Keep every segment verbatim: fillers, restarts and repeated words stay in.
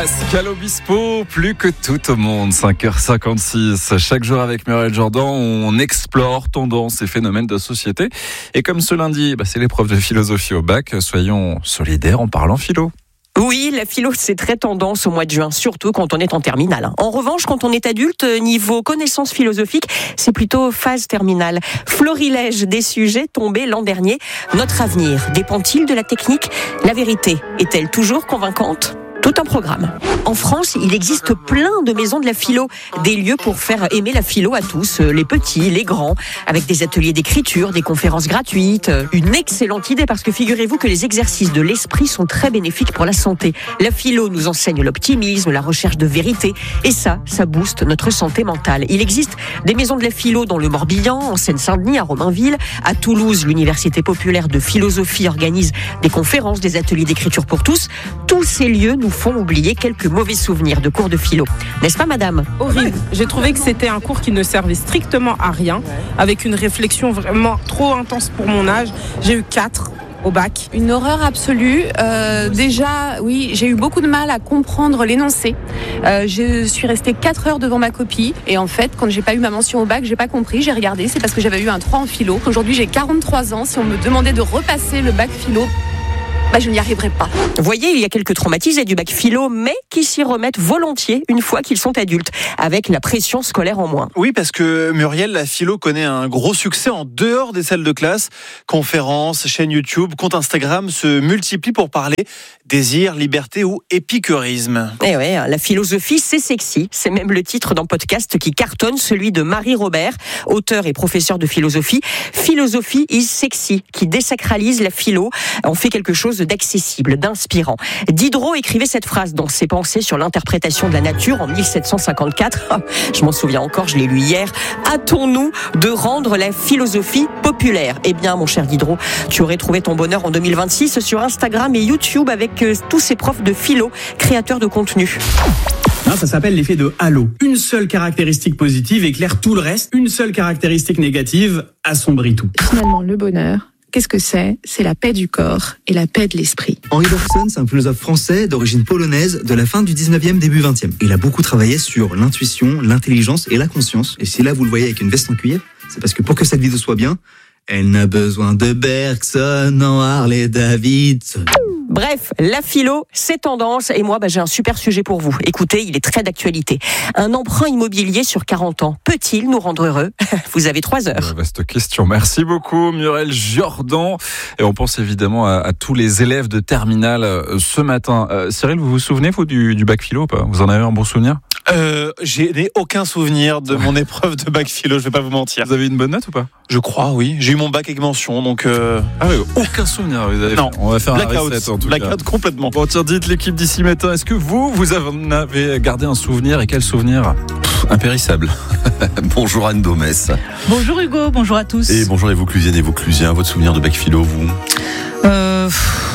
Pascal Obispo, plus que tout au monde, cinq heures cinquante-six. Chaque jour avec Muriel Jourdan, on explore tendances et phénomènes de société. Et comme ce lundi, bah c'est l'épreuve de philosophie au bac, soyons solidaires en parlant philo. Oui, la philo, c'est très tendance au mois de juin, surtout quand on est en terminale. En revanche, quand on est adulte, niveau connaissances philosophiques, c'est plutôt phase terminale. Florilège des sujets tombés l'an dernier. Notre avenir dépend-il de la technique ? La vérité est-elle toujours convaincante ? Tout un programme. En France, il existe plein de maisons de la philo, des lieux pour faire aimer la philo à tous, les petits, les grands, avec des ateliers d'écriture, des conférences gratuites. Une excellente idée parce que figurez-vous que les exercices de l'esprit sont très bénéfiques pour la santé. La philo nous enseigne l'optimisme, la recherche de vérité, et ça, ça booste notre santé mentale. Il existe des maisons de la philo dans le Morbihan, en Seine-Saint-Denis, à Romainville, à Toulouse, l'Université populaire de philosophie organise des conférences, des ateliers d'écriture pour tous. Tous ces lieux nous font oublier quelques mauvais souvenirs de cours de philo. N'est-ce pas, madame ? Horrible. J'ai trouvé que c'était un cours qui ne servait strictement à rien, avec une réflexion vraiment trop intense pour mon âge. J'ai eu quatre au bac. Une horreur absolue. Euh, déjà, oui, j'ai eu beaucoup de mal à comprendre l'énoncé. Euh, je suis restée quatre heures devant ma copie et en fait, quand j'ai pas eu ma mention au bac, j'ai pas compris, j'ai regardé, c'est parce que j'avais eu un trois en philo. Aujourd'hui, j'ai quarante-trois ans. Si on me demandait de repasser le bac philo, bah, je n'y arriverai pas. Vous voyez, il y a quelques traumatisés du bac philo, mais qui s'y remettent volontiers une fois qu'ils sont adultes, avec la pression scolaire en moins. Oui, parce que Muriel, la philo connaît un gros succès en dehors des salles de classe. Conférences, chaînes YouTube, compte Instagram se multiplient pour parler désir, liberté ou épicurisme. Eh ouais, la philosophie, c'est sexy. C'est même le titre d'un podcast qui cartonne, celui de Marie Robert, auteur et professeur de philosophie. Philosophie is sexy, qui désacralise la philo. On fait quelque chose d'accessible, d'inspirant. Diderot écrivait cette phrase dans ses pensées sur l'interprétation de la nature en mille sept cent cinquante-quatre. Je m'en souviens encore, je l'ai lu hier. Hâtons-nous de rendre la philosophie populaire. Eh bien, mon cher Diderot, tu aurais trouvé ton bonheur en deux mille vingt-six sur Instagram et YouTube avec euh, tous ces profs de philo, créateurs de contenu. Non, ça s'appelle l'effet de halo. Une seule caractéristique positive éclaire tout le reste. Une seule caractéristique négative assombrit tout. Finalement, le bonheur, qu'est-ce que c'est ? C'est la paix du corps et la paix de l'esprit. Henri Bergson, c'est un philosophe français d'origine polonaise de la fin du dix-neuvième, début vingtième. Il a beaucoup travaillé sur l'intuition, l'intelligence et la conscience. Et si là, vous le voyez avec une veste en cuir, c'est parce que pour que cette vidéo soit bien, elle n'a besoin de Bergson en Harley Davidson. Bref, la philo, c'est tendance. Et moi, bah, j'ai un super sujet pour vous. Écoutez, il est très d'actualité. Un emprunt immobilier sur quarante ans peut-il nous rendre heureux ? Vous avez trois heures. Vaste question. Merci beaucoup, Muriel Jourdan. Et on pense évidemment à, à tous les élèves de terminale euh, ce matin. Euh, Cyril, vous vous souvenez, vous, du, du bac philo ou pas ? Vous en avez un bon souvenir ? Euh, j'ai aucun souvenir de mon épreuve de bac philo, je vais pas vous mentir. Vous avez une bonne note ou pas ? Je crois, oui. J'ai eu mon bac avec mention, donc... Euh... Ah oui, aucun souvenir. Vous avez non. Fait. On va faire Blackout. un reset en tout Blackout cas. complètement. Bon, tiens, dites l'équipe d'ici matin, est-ce que vous, vous avez gardé un souvenir et quel souvenir ? Pff, impérissable. Bonjour Anne Domès. Bonjour Hugo, bonjour à tous. Et bonjour les Vauclusiennes et Vauclusiens. Votre souvenir de bac philo, vous ? Euh...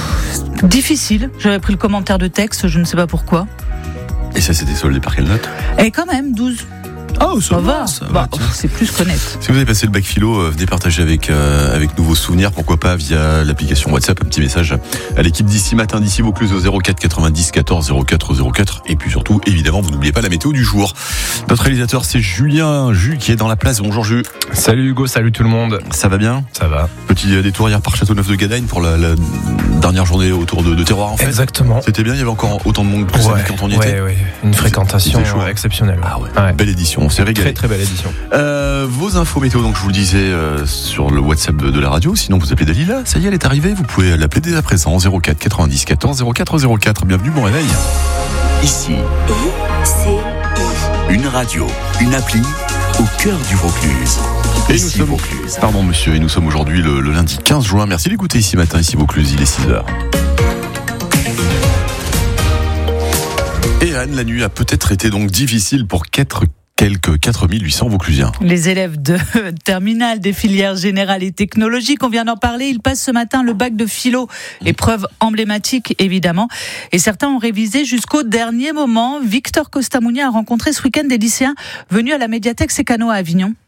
Difficile. J'avais pris le commentaire de texte, je ne sais pas pourquoi. Et ça, c'était soldé par quelle note ? Et quand même, douze. Oh, ça, ça va, va, ça bah, va. C'est plus qu'honnête. Si vous avez passé le bac philo, euh, venez partager avec, euh, avec nous vos souvenirs, pourquoi pas via l'application WhatsApp, un petit message à l'équipe d'ici matin, d'ici Vaucluse au zéro quatre quatre-vingt-dix quatorze zéro quatre zéro quatre. Et puis surtout, évidemment, vous n'oubliez pas la météo du jour. Notre réalisateur, c'est Julien Jus qui est dans la place. Bonjour Jus. Salut Hugo, salut tout le monde. Ça va bien ? Ça va. Petit détour hier par Châteauneuf de Gadagne pour la, la dernière journée autour de, de Terroir en fait. Exactement. C'était bien, il y avait encore autant de monde que ouais, quand on y ouais, était. Ouais. Une fréquentation chaud, hein. exceptionnelle. Ah ouais. ouais. Belle édition, on s'est régalé. Très très belle édition. Euh, vos infos météo, donc je vous le disais euh, sur le WhatsApp de, de la radio. Sinon vous appelez Dalila, ça y est, elle est arrivée. Vous pouvez l'appeler dès à présent zéro quatre quatre-vingt-dix quatorze zéro quatre zéro quatre. Bienvenue, bon réveil. Ici, C I. Une radio, une appli au cœur du Vaucluse. Et nous sommes, Vaucluse. Pardon monsieur, et nous sommes aujourd'hui le, le lundi quinze juin. Merci d'écouter ici matin, ici Vaucluse, il est six heures. Et Anne, la nuit a peut-être été donc difficile pour quatre quelques quatre mille huit cents Vauclusiens. Les élèves de terminale des filières générales et technologiques, on vient d'en parler, ils passent ce matin le bac de philo, épreuve emblématique évidemment, et certains ont révisé jusqu'au dernier moment. Victor Costamouni a rencontré ce week-end des lycéens venus à la médiathèque Sécano à Avignon.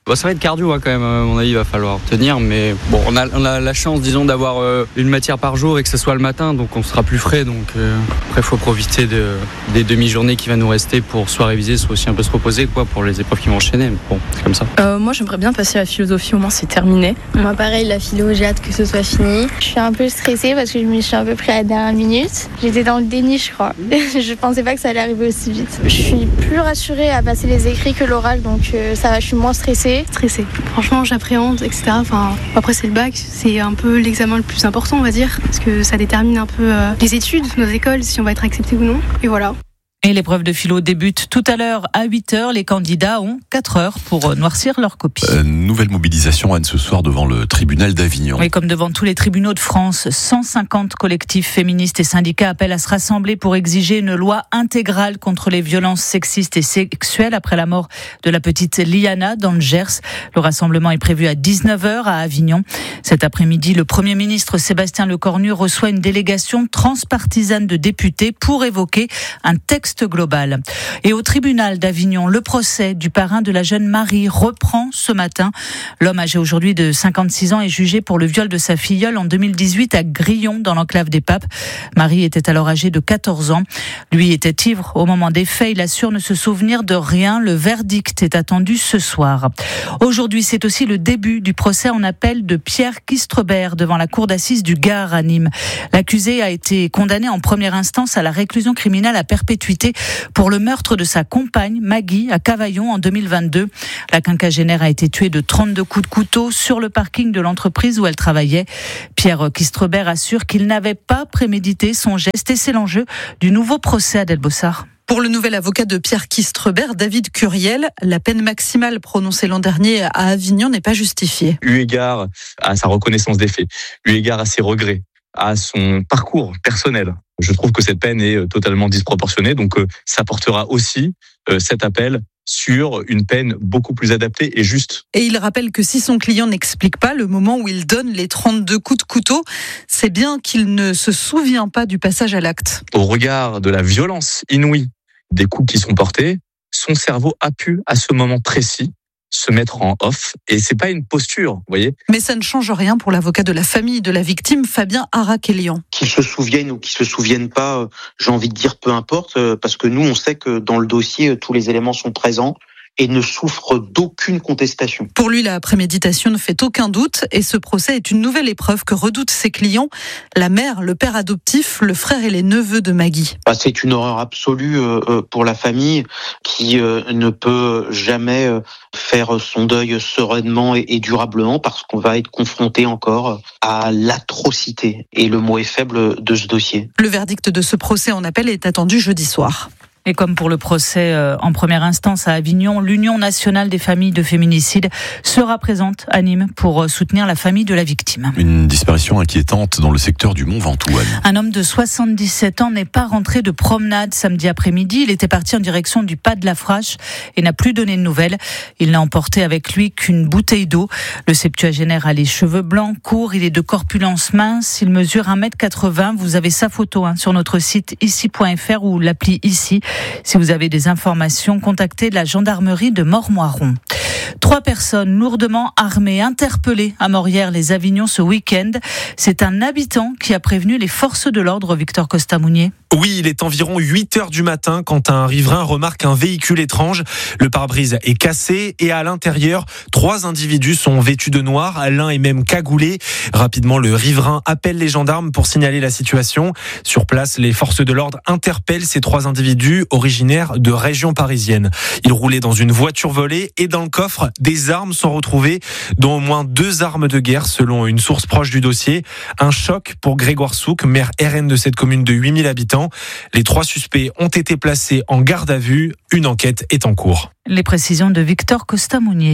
Bon, ça va être cardio hein, quand même, à mon avis, il va falloir tenir, mais bon, on a, on a la chance, disons, d'avoir euh, une matière par jour et que ce soit le matin, donc on sera plus frais, donc euh, après il faut profiter de, des demi-journées qui va nous rester pour soit réviser, soit aussi un peu se reposer, quoi, pour les épreuves qui vont enchaîner, mais bon, c'est comme ça. Euh, moi j'aimerais bien passer à la philosophie, au moins c'est terminé. Moi pareil, la philo, j'ai hâte que ce soit fini. Je suis un peu stressée parce que je me suis un peu pris à la dernière minute. J'étais dans le déni, je crois. Je pensais pas que ça allait arriver aussi vite. Je suis plus rassurée à passer les écrits que l'oral, donc euh, ça va, je suis moins stressée. Stressée. Franchement, j'appréhende, et cetera. Enfin, après, c'est le bac, c'est un peu l'examen le plus important, on va dire, parce que ça détermine un peu euh, les études, nos écoles, si on va être accepté ou non. Et voilà. Et l'épreuve de philo débute tout à l'heure à huit heures. Les candidats ont quatre heures pour noircir leur copie. Euh, nouvelle mobilisation, Anne, ce soir devant le tribunal d'Avignon. Oui, comme devant tous les tribunaux de France, cent cinquante collectifs féministes et syndicats appellent à se rassembler pour exiger une loi intégrale contre les violences sexistes et sexuelles après la mort de la petite Liana dans le Gers. Le rassemblement est prévu à dix-neuf heures à Avignon. Cet après-midi, le Premier ministre Sébastien Lecornu reçoit une délégation transpartisane de députés pour évoquer un texte global. Et au tribunal d'Avignon, le procès du parrain de la jeune Marie reprend ce matin. L'homme âgé aujourd'hui de cinquante-six ans est jugé pour le viol de sa filleule en deux mille dix-huit à Grillon, dans l'enclave des Papes. Marie était alors âgée de quatorze ans. Lui était ivre au moment des faits. Il assure ne se souvenir de rien. Le verdict est attendu ce soir. Aujourd'hui, c'est aussi le début du procès en appel de Pierre Kistrebert devant la cour d'assises du Gard à Nîmes. L'accusé a été condamné en première instance à la réclusion criminelle à perpétuité pour le meurtre de sa compagne Maggie à Cavaillon en deux mille vingt-deux. La quinquagénaire a été tuée de trente-deux coups de couteau sur le parking de l'entreprise où elle travaillait. Pierre Kistrebert assure qu'il n'avait pas prémédité son geste et c'est l'enjeu du nouveau procès à Delbossard. Pour le nouvel avocat de Pierre Kistrebert, David Curiel, la peine maximale prononcée l'an dernier à Avignon n'est pas justifiée. Eu égard à sa reconnaissance des faits, eu égard à ses regrets, à son parcours personnel, je trouve que cette peine est totalement disproportionnée. Donc ça portera aussi cet appel sur une peine beaucoup plus adaptée et juste. Et il rappelle que si son client n'explique pas le moment où il donne les trente-deux coups de couteau, c'est bien qu'il ne se souvient pas du passage à l'acte. Au regard de la violence inouïe des coups qui sont portés, son cerveau a pu, à ce moment précis, se mettre en off, et c'est pas une posture, vous voyez. Mais ça ne change rien pour l'avocat de la famille de la victime, Fabien Araquelian. Qu'ils se souviennent ou qu'ils se souviennent pas, j'ai envie de dire peu importe, parce que nous on sait que dans le dossier tous les éléments sont présents et ne souffre d'aucune contestation. Pour lui, la préméditation ne fait aucun doute et ce procès est une nouvelle épreuve que redoutent ses clients, la mère, le père adoptif, le frère et les neveux de Maggie. C'est une horreur absolue pour la famille qui ne peut jamais faire son deuil sereinement et durablement parce qu'on va être confronté encore à l'atrocité, et le mot est faible, de ce dossier. Le verdict de ce procès en appel est attendu jeudi soir. Et comme pour le procès en première instance à Avignon, l'Union nationale des familles de féminicides sera présente à Nîmes pour soutenir la famille de la victime. Une disparition inquiétante dans le secteur du Mont Ventoux. Un homme de soixante-dix-sept ans n'est pas rentré de promenade samedi après-midi. Il était parti en direction du Pas de la Frache et n'a plus donné de nouvelles. Il n'a emporté avec lui qu'une bouteille d'eau. Le septuagénaire a les cheveux blancs, courts, il est de corpulence mince, il mesure un mètre quatre-vingts. Vous avez sa photo hein, sur notre site ici point f r ou l'appli Ici. Si vous avez des informations, contactez la gendarmerie de Mormoiron. Trois personnes lourdement armées interpellées à Morières-les-Avignon ce week-end. C'est un habitant qui a prévenu les forces de l'ordre, Victor Costa-Mounier. Oui, il est environ huit heures du matin quand un riverain remarque un véhicule étrange. Le pare-brise est cassé et à l'intérieur, trois individus sont vêtus de noir. L'un est même cagoulé. Rapidement, le riverain appelle les gendarmes pour signaler la situation. Sur place, les forces de l'ordre interpellent ces trois individus originaires de région parisienne. Ils roulaient dans une voiture volée et dans le coffre, des armes sont retrouvées, dont au moins deux armes de guerre selon une source proche du dossier. Un choc pour Grégoire Souk, maire R N de cette commune de huit mille habitants. Les trois suspects ont été placés en garde à vue. Une enquête est en cours. Les précisions de Victor Costa-Mounier.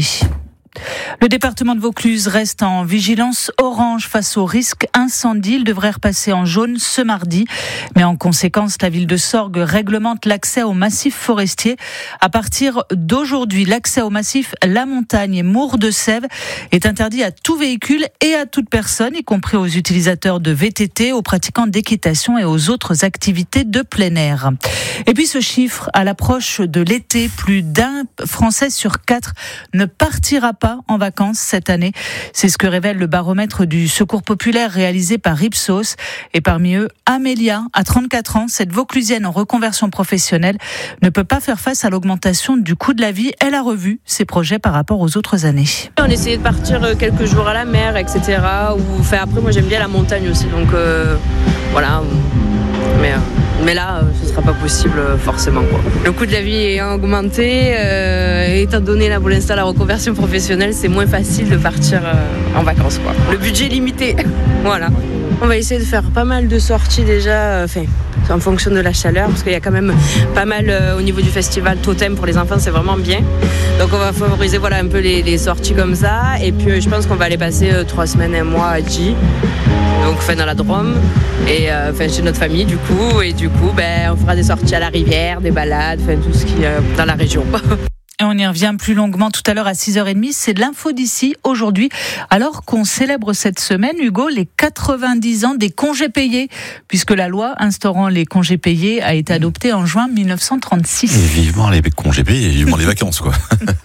Le département de Vaucluse reste en vigilance orange face au risque incendie. Il devrait repasser en jaune ce mardi. Mais en conséquence, la ville de Sorgues réglemente l'accès au massif forestier. À partir d'aujourd'hui, l'accès au massif La Montagne et Mour-de-Sèvres est interdit à tout véhicule et à toute personne, y compris aux utilisateurs de V T T, aux pratiquants d'équitation et aux autres activités de plein air. Et puis ce chiffre, à l'approche de l'été, plus d'un Français sur quatre ne partira pas pas en vacances cette année. C'est ce que révèle le baromètre du Secours populaire réalisé par Ipsos. Et parmi eux, Amélia, à trente-quatre ans, cette Vauclusienne en reconversion professionnelle, ne peut pas faire face à l'augmentation du coût de la vie. Elle a revu ses projets par rapport aux autres années. On essayait de partir quelques jours à la mer, et cetera. Ou, enfin, après, moi j'aime bien la montagne aussi, donc euh, voilà. Mais, euh, mais là, ce ne sera pas possible forcément, quoi. Le coût de la vie est augmenté. Euh, étant donné là, pour l'instant la reconversion professionnelle, c'est moins facile de partir euh, en vacances, quoi. Le budget est limité. Voilà. On va essayer de faire pas mal de sorties déjà, enfin, euh, en fonction de la chaleur, parce qu'il y a quand même pas mal euh, au niveau du festival Totem pour les enfants, c'est vraiment bien. Donc on va favoriser voilà, un peu les, les sorties comme ça. Et puis euh, je pense qu'on va aller passer euh, trois semaines, un mois à J. Donc enfin, dans la Drôme, et euh, enfin, chez notre famille du coup. Et du coup, ben, on fera des sorties à la rivière, des balades, enfin, tout ce qui est euh, dans la région. Et on y revient plus longuement tout à l'heure à six heures trente. C'est l'info d'ici aujourd'hui. Alors qu'on célèbre cette semaine, Hugo, les quatre-vingt-dix ans des congés payés, puisque la loi instaurant les congés payés a été adoptée en juin mille neuf cent trente-six. Et vivement les congés payés, et vivement les vacances, quoi.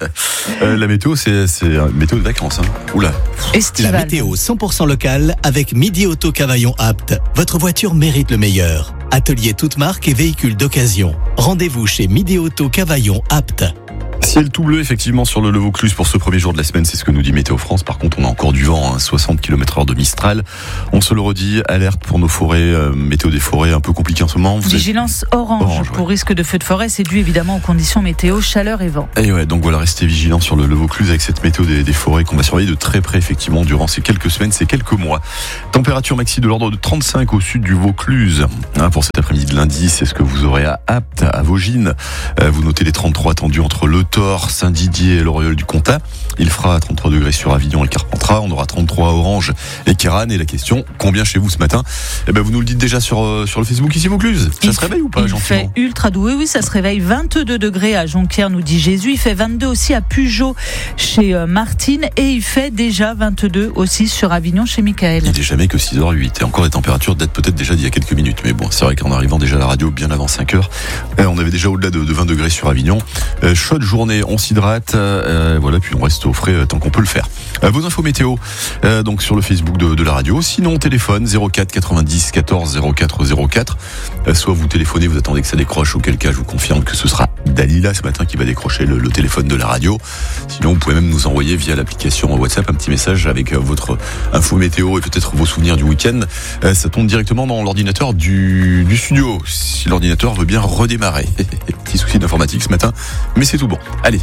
euh, la météo, c'est, c'est une météo de vacances. Hein. Oula. Estival. La météo cent pour cent locale avec Midi Auto Cavaillon Apt. Votre voiture mérite le meilleur. Atelier toute marque et véhicules d'occasion. Rendez-vous chez Midi Auto Cavaillon Apt. Ciel tout bleu effectivement sur le Vaucluse pour ce premier jour de la semaine, c'est ce que nous dit Météo France. Par contre on a encore du vent, hein, soixante kilomètres heure de Mistral. On se le redit, alerte pour nos forêts, euh, météo des forêts un peu compliqué en ce moment. Vous Vigilance êtes... orange, orange pour ouais. risque de feu de forêt, c'est dû évidemment aux conditions météo, chaleur et vent. Et ouais, donc voilà, restez vigilants sur le, le Vaucluse avec cette météo des, des forêts qu'on va surveiller de très près effectivement durant ces quelques semaines, ces quelques mois. Température maxi de l'ordre de trente-cinq au sud du Vaucluse. Hein, pour cet après-midi de lundi, c'est ce que vous aurez à Apt, à Vaugines. Euh, vous notez les trente-trois attendus entre Le Thor, Saint-Didier et l'Oriol du Comtat. Il fera trente-trois degrés sur Avignon et Carpentras. On aura trente-trois à Orange et Kéran. Et la question, combien chez vous ce matin? Eh ben, vous nous le dites déjà sur, euh, sur le Facebook ici Vaucluse. Ça il se réveille ou pas, Il fait ultra doux. Oui, oui, ça se réveille. vingt-deux degrés à Jonquière, nous dit Jésus. Il fait vingt-deux aussi à Pugeot chez euh, Martine. Et il fait déjà vingt-deux aussi sur Avignon chez Michael. Il n'est jamais que six heures huit. Et encore des températures datent peut-être déjà d'il y a quelques minutes. Mais bon, c'est vrai qu'en arrivant déjà à la radio bien avant cinq heures, euh, on avait déjà au-delà de, de vingt degrés sur Avignon. Euh, chaude journée, on s'hydrate, euh, voilà, puis on reste au frais euh, tant qu'on peut le faire. Euh, vos infos météo, euh, donc sur le Facebook de, de la radio. Sinon, téléphone zéro quatre quatre-vingt-dix quatorze zéro quatre zéro quatre. Euh, soit vous téléphonez, vous attendez que ça décroche, auquel cas je vous confirme que ce sera Dalila ce matin qui va décrocher le, le téléphone de la radio. Sinon, vous pouvez même nous envoyer via l'application WhatsApp un petit message avec euh, votre info météo et peut-être vos souvenirs du week-end. Euh, ça tombe directement dans l'ordinateur du, du studio, si l'ordinateur veut bien redémarrer. Petit souci d'informatique ce matin, mais c'est tout bon. Allez.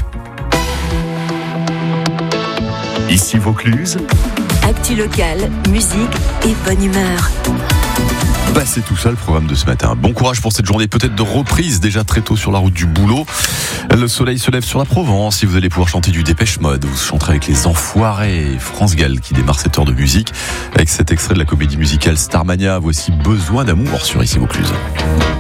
Ici Vaucluse. Actu locale, musique et bonne humeur. Bah c'est tout ça le programme de ce matin. Bon courage pour cette journée peut-être de reprise déjà très tôt sur la route du boulot. Le soleil se lève sur la Provence. Si vous allez pouvoir chanter du Dépêche Mode, vous chanterez avec les Enfoirés. France Gall qui démarre cette heure de musique avec cet extrait de la comédie musicale Starmania. Voici Besoin d'amour sur Ici Vaucluse.